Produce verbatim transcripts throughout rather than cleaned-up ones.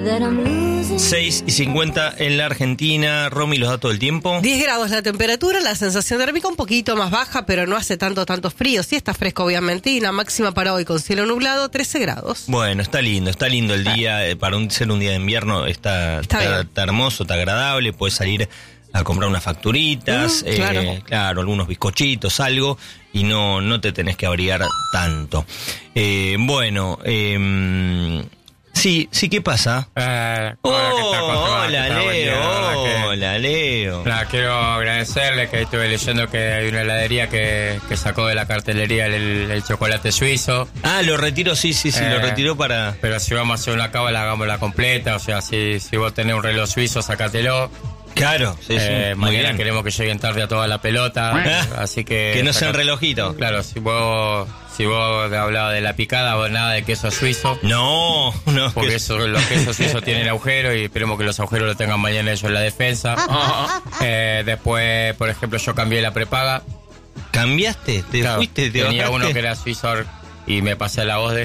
seis y cincuenta en la Argentina. Romy, los datos del tiempo. diez grados la temperatura, la sensación térmica un poquito más baja, pero no hace tanto, tanto frío. Sí está fresco, obviamente, y la máxima para hoy con cielo nublado, trece grados. Bueno, está lindo, está lindo el día. Eh, para un, ser un día de invierno está, Está está, bien. está hermoso, está agradable. Puedes salir a comprar unas facturitas, Mm, eh, claro. claro, algunos bizcochitos, algo, y no, no te tenés que abrigar tanto. Eh, bueno, eh, sí, sí, ¿qué pasa? Eh, Oh, hola, ¿qué tal? ¿Cómo te va? hola, ¿Qué tal? Buen día, Leo, la verdad que- hola, Leo. Nada, quiero agradecerle que estuve leyendo que hay una heladería que, que sacó de la cartelería el, el chocolate suizo. Ah, lo retiró, sí, sí, sí, Eh, lo retiró para... Pero si vamos a hacer una cábala, hagámosla completa. O sea, si, si vos tenés un reloj suizo, sacátelo. Claro, sí, sí, Eh, muy mañana bien. queremos que lleguen tarde a toda la pelota. Así que. Que no sean saca- relojito. Claro, si vos, si vos hablabas de la picada, vos nada de queso suizo. No, no, Porque que- eso, los quesos suizos tienen agujero y esperemos que los agujeros lo tengan mañana ellos en la defensa. Eh, después, por ejemplo, yo cambié la prepaga. ¿Cambiaste? ¿Te Claro, fuiste? ¿Te tenía bajaste? uno que era suizo y me pasé la voz de...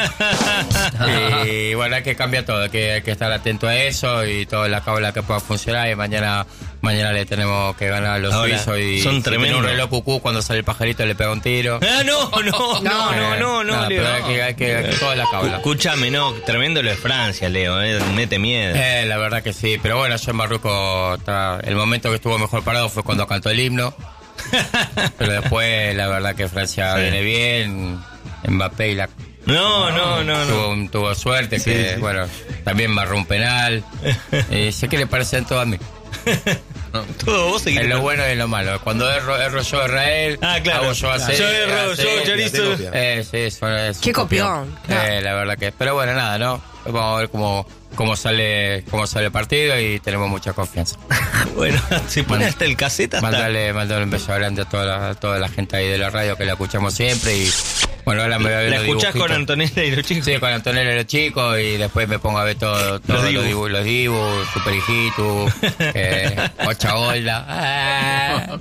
y bueno, hay que cambiar todo, hay que, hay que estar atento a eso y toda la cábala que pueda funcionar. Y mañana mañana le tenemos que ganar a los Ahora, suizos. Y son si tremendos. tiene un reloj cucú, cuando sale el pajarito le pega un tiro. Ah, no, no, no, no, no, no, Nada, Leo. pero hay que, hay que, hay que toda la cábala. Escúchame, no, tremendo lo de Francia, Leo, eh, mete miedo. Eh, la verdad que sí, pero bueno, yo en Marruecos, está- el momento que estuvo mejor parado fue cuando cantó el himno. Pero después, la verdad que Francia Sí. viene bien. Mbappé y la No, no, no, tuvo, no. tuvo suerte, Sí, que sí. bueno, también marró un penal. Eh, sé que le parecen todo a mí. Todo vos seguís. En lo bueno y en lo malo. Cuando erro, erro yo Israel, Ah, claro. hago yo hacer. Yo erro, yo chorizo. Eh, sí, eso es Qué un copión, claro. Eh, la verdad que. Pero bueno, nada, ¿no? Vamos a ver cómo, cómo sale cómo sale el partido y tenemos mucha confianza. Bueno, se pone hasta el cassette hasta... Mándale, mándale un beso grande a toda la, a toda la gente ahí de la radio que la escuchamos siempre. Y bueno, ahora me voy a ver ¿La los escuchás con dibujitos. Antonella y los chicos? Sí, con Antonella y los chicos y después me pongo a ver todo, todo Los los dibujos. dibujos, los dibujos, Super Hijito, eh, Ocha Golda. Ah.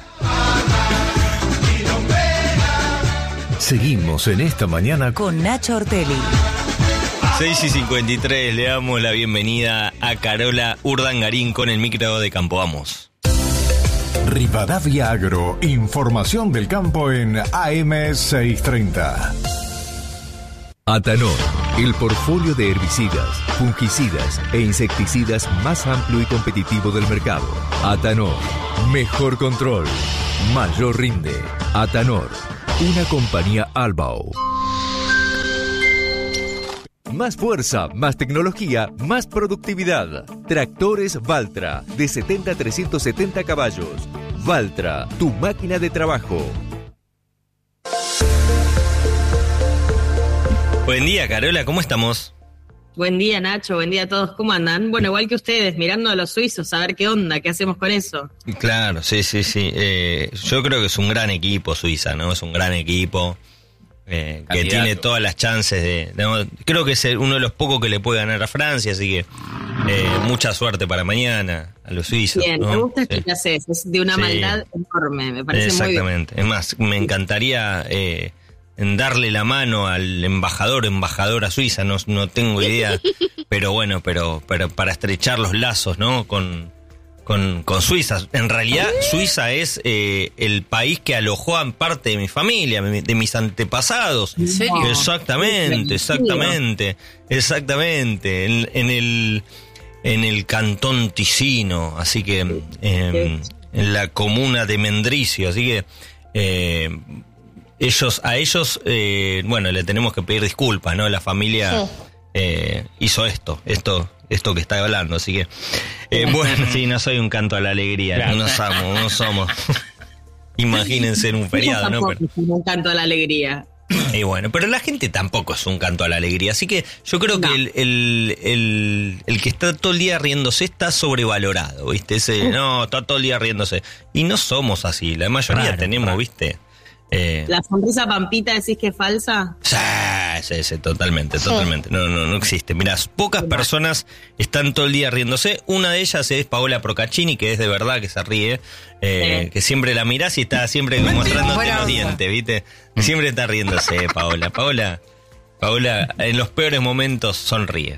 Seguimos en esta mañana con Con Nacho Ortelli. seis y cincuenta y tres, le damos la bienvenida a Carola Urdangarín con el micro de Campo Vamos. Rivadavia Agro. Información del campo en A M seiscientos treinta. Atanor, el portfolio de herbicidas, fungicidas e insecticidas más amplio y competitivo del mercado. Atanor, mejor control, mayor rinde. Atanor, una compañía Albao. Más fuerza, más tecnología, más productividad. Tractores Valtra, de setenta a trescientos setenta caballos. Valtra, tu máquina de trabajo. Buen día, Carola, ¿cómo estamos? Buen día, Nacho. Buen día a todos. ¿Cómo andan? Bueno, igual que ustedes, mirando a los suizos, a ver qué onda, qué hacemos con eso. Claro, sí, sí, sí. Eh, yo creo que es un gran equipo Suiza, ¿no? Es un gran equipo eh, que Candidato. tiene todas las chances de... ¿no? Creo que es el- uno de los pocos que le puede ganar a Francia, así que eh, mucha suerte para mañana a los suizos. Bien, ¿no? me gusta esto Sí. que haces. Es de una Sí. maldad enorme, me parece muy bien. Exactamente. Es más, me encantaría eh, en darle la mano al embajador, embajadora suiza, no, no tengo idea, pero bueno, pero, pero para estrechar los lazos, ¿no? Con, con, con Suiza. En realidad, Suiza es eh, el país que alojó a parte de mi familia, de mi- de mis antepasados. ¿En serio? Exactamente, exactamente, exactamente. En, en el en el cantón Ticino, así que eh, en la comuna de Mendrisio, así que eh, ellos a ellos eh, bueno, le tenemos que pedir disculpas, ¿no? La familia eh, hizo esto, esto esto que está hablando, así que eh, bueno, sí, no soy un canto a la alegría, Claro. no somos, no somos. Imagínense en un feriado, ¿no? Tampoco Pero- es un canto a la alegría. y bueno, pero la gente tampoco es un canto a la alegría, así que yo creo No. que el, el, el, el que está todo el día riéndose está sobrevalorado, ¿viste? Ese, no, está todo el día riéndose. Y no somos así, la mayoría Raro, tenemos, raro. ¿viste? Eh, ¿La sonrisa pampita decís que es falsa? sí, sí, sí, totalmente, totalmente. No, no, no existe. Mirá, pocas personas están todo el día riéndose. Una de ellas es Paola Procaccini, que es de verdad que se ríe, eh, Sí. que siempre la mirás y está siempre mostrándote Buena los onda. dientes, ¿viste? Siempre está riéndose, Paola. Paola, Paola, en los peores momentos sonríe.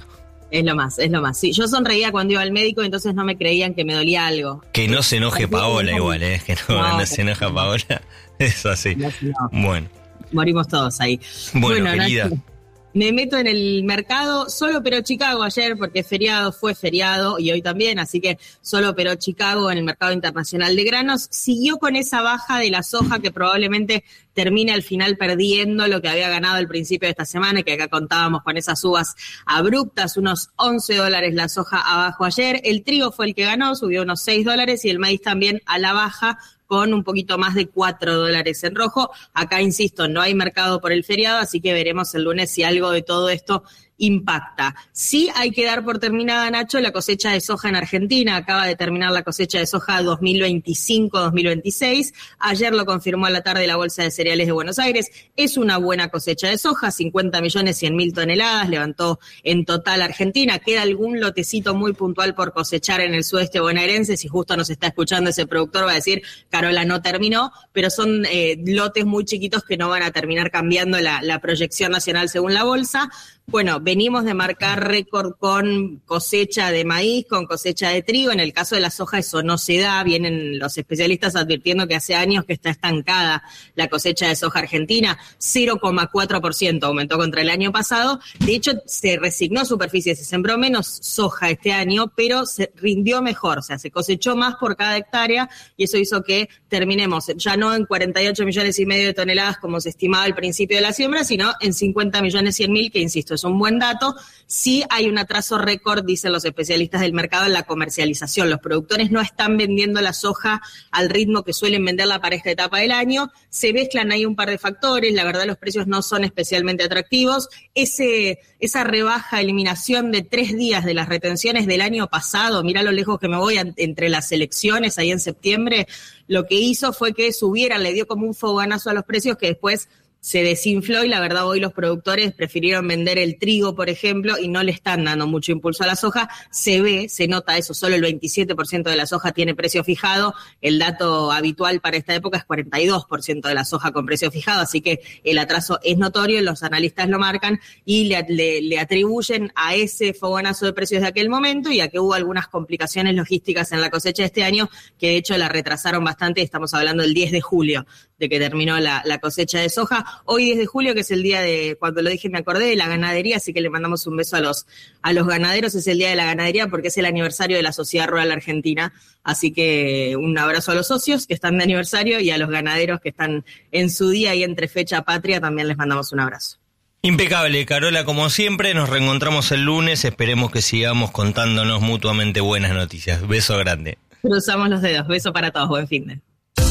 Es lo más, es lo más. Sí, yo sonreía cuando iba al médico, entonces no me creían que me dolía algo. Que no se enoje Paola igual, ¿eh? Que no, no, no se enoja Paola. Es así. No, no. Bueno. Morimos todos ahí. Bueno, bueno querida. Nacho, me meto en el mercado, solo operó Chicago ayer porque es feriado, fue feriado y hoy también, así que solo operó Chicago en el mercado internacional de granos. Siguió con esa baja de la soja que probablemente termine al final perdiendo lo que había ganado al principio de esta semana, que acá contábamos con esas subas abruptas, unos once dólares la soja abajo ayer. El trigo fue el que ganó, subió unos seis dólares y el maíz también a la baja, con un poquito más de cuatro dólares en rojo. Acá, insisto, no hay mercado por el feriado, así que veremos el lunes si algo de todo esto impacta. Sí hay que dar por terminada, Nacho, la cosecha de soja en Argentina. Acaba de terminar la cosecha de soja dos mil veinticinco dos mil veintiséis. Ayer lo confirmó a la tarde la Bolsa de Cereales de Buenos Aires. Es una buena cosecha de soja, cincuenta millones cien mil toneladas, levantó en total Argentina. Queda algún lotecito muy puntual por cosechar en el sudeste bonaerense. Si justo nos está escuchando ese productor va a decir, Carola no terminó, pero son eh, lotes muy chiquitos que no van a terminar cambiando la, la proyección nacional según la Bolsa. Bueno, venimos de marcar récord con cosecha de maíz, con cosecha de trigo. En el caso de la soja eso no se da. Vienen los especialistas advirtiendo que hace años que está estancada la cosecha de soja argentina. cero coma cuatro por ciento aumentó contra el año pasado. De hecho, se resignó superficie, se sembró menos soja este año, pero se rindió mejor. O sea, se cosechó más por cada hectárea y eso hizo que terminemos ya no en cuarenta y ocho millones y medio de toneladas como se estimaba al principio de la siembra, sino en cincuenta millones cien mil, que insisto, es un buen dato. Sí hay un atraso récord, dicen los especialistas del mercado, en la comercialización. Los productores no están vendiendo la soja al ritmo que suelen venderla para esta etapa del año. Se mezclan ahí un par de factores. La verdad, los precios no son especialmente atractivos. Ese, esa rebaja, eliminación de tres días de las retenciones del año pasado, mirá lo lejos que me voy, entre las elecciones ahí en septiembre, lo que hizo fue que subieran, le dio como un fogonazo a los precios que después se desinfló y la verdad hoy los productores prefirieron vender el trigo, por ejemplo, y no le están dando mucho impulso a la soja. Se ve, se nota eso, solo el veintisiete por ciento de la soja tiene precio fijado. El dato habitual para esta época es cuarenta y dos por ciento de la soja con precio fijado, así que el atraso es notorio, los analistas lo marcan y le, le, le atribuyen a ese fogonazo de precios de aquel momento y a que hubo algunas complicaciones logísticas en la cosecha de este año, que de hecho la retrasaron bastante. Estamos hablando del diez de julio, de que terminó la, la cosecha de soja. Hoy diez de julio, que es el día de, cuando lo dije me acordé, de la ganadería, así que le mandamos un beso a los, a los ganaderos. Es el día de la ganadería porque es el aniversario de la Sociedad Rural Argentina, así que un abrazo a los socios que están de aniversario y a los ganaderos que están en su día y entre fecha patria, también les mandamos un abrazo. Impecable, Carola, como siempre, nos reencontramos el lunes, esperemos que sigamos contándonos mutuamente buenas noticias. Beso grande. Cruzamos los dedos, beso para todos, buen fin de.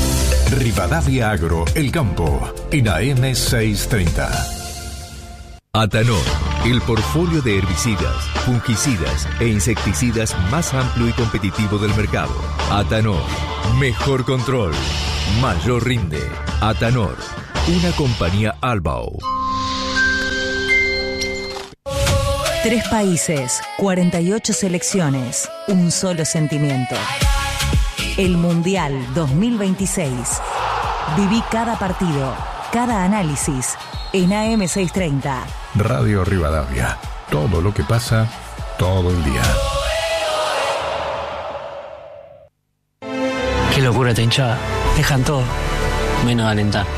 Rivadavia Agro, El Campo, en A M seiscientos treinta. Atanor, el portfolio de herbicidas, fungicidas e insecticidas más amplio y competitivo del mercado. Atanor, mejor control, mayor rinde. Atanor, una compañía Albao. Tres países, cuarenta y ocho selecciones, un solo sentimiento. El Mundial dos mil veintiséis. Viví cada partido, cada análisis en A M seiscientos treinta. Radio Rivadavia. Todo lo que pasa, todo el día. Qué locura esta hinchada. Dejan todo, menos alentar.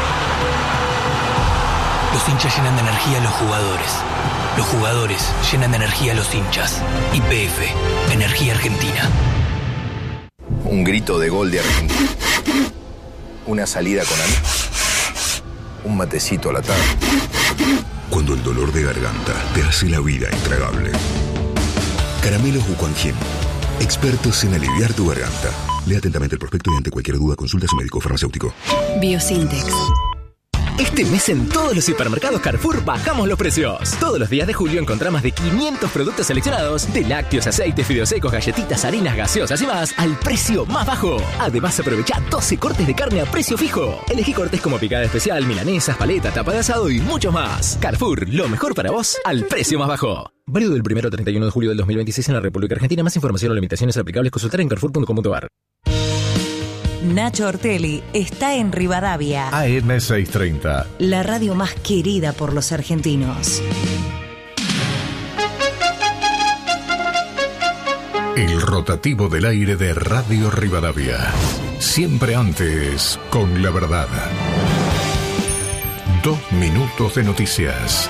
Los hinchas llenan de energía a los jugadores. Los jugadores llenan de energía a los hinchas. Y P F, Energía Argentina. Un grito de gol de Argentina. Una salida con amigos. Un matecito a la tarde. Cuando el dolor de garganta te hace la vida intragable. Caramelos Bucanjim. Expertos en aliviar tu garganta. Lea atentamente el prospecto y ante cualquier duda consulta a su médico farmacéutico. Biosintex. Este mes en todos los supermercados Carrefour bajamos los precios. Todos los días de julio encontrá más de quinientos productos seleccionados, de lácteos, aceites, fideos secos, galletitas, harinas, gaseosas y más, al precio más bajo. Además, aprovecha doce cortes de carne a precio fijo. Elegí cortes como picada especial, milanesas, paleta, tapa de asado y muchos más. Carrefour, lo mejor para vos, al precio más bajo. Válido del primero al treinta y uno de julio del dos mil veintiséis en la República Argentina. Más información o limitaciones aplicables consultar en carrefour punto com punto a r. Nacho Ortelli está en Rivadavia. A M seiscientos treinta. La radio más querida por los argentinos. El rotativo del aire de Radio Rivadavia. Siempre antes, con la verdad. Dos minutos de noticias.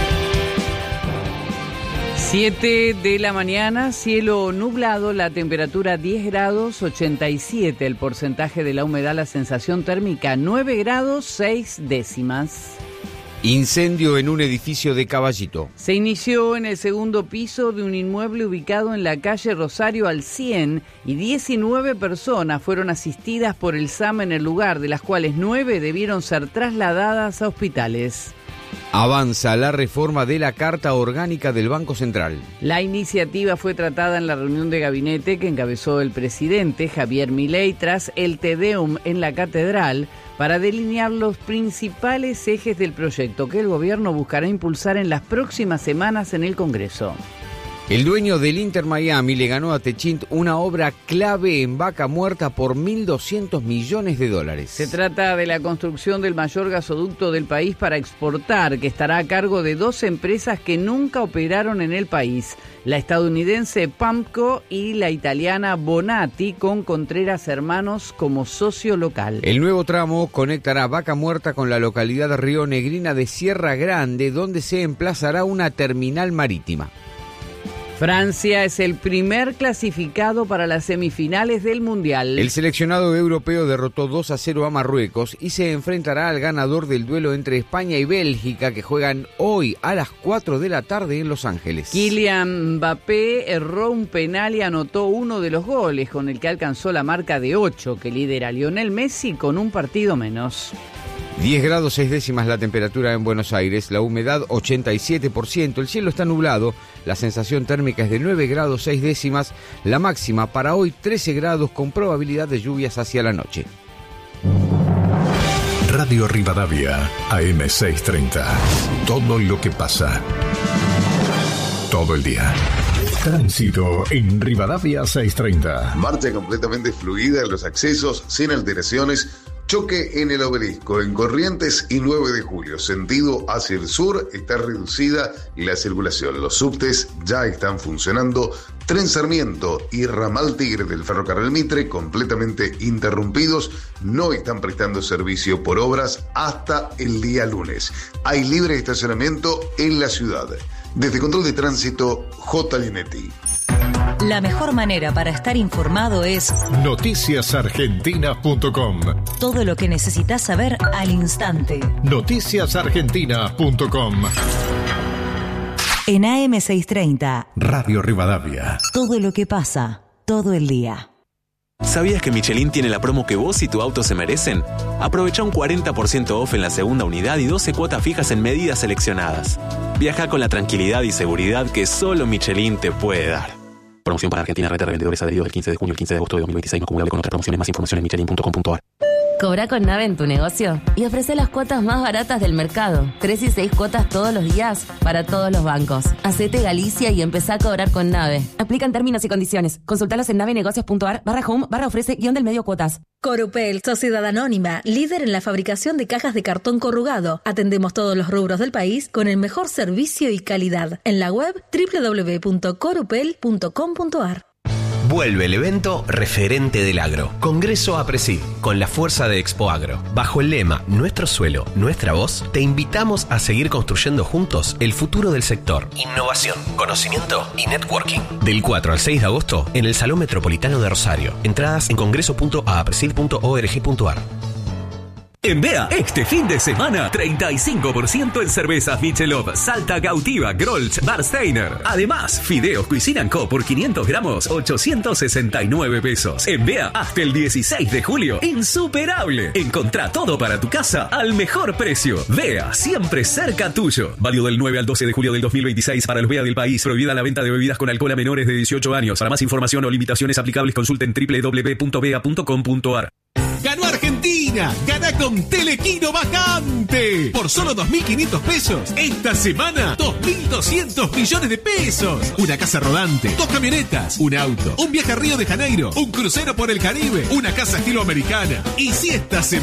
siete de la mañana, cielo nublado, la temperatura diez grados, ochenta y siete el porcentaje de la humedad, la sensación térmica nueve grados, seis décimas. Incendio en un edificio de Caballito. Se inició en el segundo piso de un inmueble ubicado en la calle Rosario al cien y diecinueve personas fueron asistidas por el S A M en el lugar, de las cuales nueve debieron ser trasladadas a hospitales. Avanza la reforma de la Carta Orgánica del Banco Central. La iniciativa fue tratada en la reunión de gabinete que encabezó el presidente Javier Milei tras el Te Deum en la Catedral para delinear los principales ejes del proyecto que el gobierno buscará impulsar en las próximas semanas en el Congreso. El dueño del Inter Miami le ganó a Techint una obra clave en Vaca Muerta por mil doscientos millones de dólares. Se trata de la construcción del mayor gasoducto del país para exportar, que estará a cargo de dos empresas que nunca operaron en el país, la estadounidense Pamco y la italiana Bonatti, con Contreras Hermanos como socio local. El nuevo tramo conectará Vaca Muerta con la localidad rionegrina de Sierra Grande, donde se emplazará una terminal marítima. Francia es el primer clasificado para las semifinales del Mundial. El seleccionado europeo derrotó dos a cero a Marruecos y se enfrentará al ganador del duelo entre España y Bélgica, que juegan hoy a las cuatro de la tarde en Los Ángeles. Kylian Mbappé erró un penal y anotó uno de los goles, con el que alcanzó la marca de ocho que lidera Lionel Messi con un partido menos. diez grados seis décimas la temperatura en Buenos Aires, la humedad ochenta y siete por ciento, el cielo está nublado, la sensación térmica es de nueve grados seis décimas, la máxima para hoy trece grados con probabilidad de lluvias hacia la noche. Radio Rivadavia, A M seiscientos treinta. Todo lo que pasa. Todo el día. Tránsito en Rivadavia seiscientos treinta. Marcha completamente fluida en los accesos, sin alteraciones. Choque en el Obelisco, en Corrientes y nueve de julio. Sentido hacia el sur, está reducida la circulación. Los subtes ya están funcionando. Tren Sarmiento y Ramal Tigre del Ferrocarril Mitre completamente interrumpidos. No están prestando servicio por obras hasta el día lunes. Hay libre estacionamiento en la ciudad. Desde Control de Tránsito, J. Linetti. La mejor manera para estar informado es noticias argentinas punto com. Todo lo que necesitas saber al instante. noticias argentinas punto com. En A M seiscientos treinta, Radio Rivadavia. Todo lo que pasa, todo el día. ¿Sabías que Michelin tiene la promo que vos y tu auto se merecen? Aprovecha un cuarenta por ciento off en la segunda unidad y doce cuotas fijas en medidas seleccionadas. Viaja con la tranquilidad y seguridad que solo Michelin te puede dar. Promoción para Argentina, red de revendedores adheridos del quince de junio al quince de agosto de dos mil veintiséis, no acumulable con otras promociones. Más información en michelin punto com punto a r. Cobra con Nave en tu negocio y ofrece las cuotas más baratas del mercado. Tres y seis cuotas todos los días para todos los bancos. Hacete Galicia y empezá a cobrar con Nave. Aplican términos y condiciones. Consultalos en navenegocios punto a r barra home barra ofrece guión del medio cuotas. Corupel, sociedad anónima, líder en la fabricación de cajas de cartón corrugado. Atendemos todos los rubros del país con el mejor servicio y calidad. En la web doble u doble u doble u punto corupel punto com punto a r. Vuelve el evento referente del agro, Congreso APRESID, con la fuerza de Expo Agro. Bajo el lema Nuestro suelo, nuestra voz, te invitamos a seguir construyendo juntos el futuro del sector. Innovación, conocimiento y networking. Del cuatro al seis de agosto en el Salón Metropolitano de Rosario. Entradas en congreso punto a presid punto org punto a r. En Bea, este fin de semana, treinta y cinco por ciento en cervezas Michelob, Salta Gautiva, Grolsch, Barsteiner. Además, fideos Cuisine Co. por quinientos gramos, ochocientos sesenta y nueve pesos. En Bea, hasta el dieciséis de julio, insuperable. Encontrá todo para tu casa al mejor precio. Bea, siempre cerca tuyo. Válido del nueve al doce de julio del dos mil veintiséis para los Bea del país. Prohibida la venta de bebidas con alcohol a menores de dieciocho años. Para más información o limitaciones aplicables, consulten doble u doble u doble u punto bea punto com punto a r. ¡Ganó Argentina! ¡Gana con Telequino Vacante! Por solo dos mil quinientos pesos. Esta semana, dos mil doscientos millones de pesos. Una casa rodante, dos camionetas, un auto, un viaje a Río de Janeiro, un crucero por el Caribe, una casa estilo americana. Y si esta semana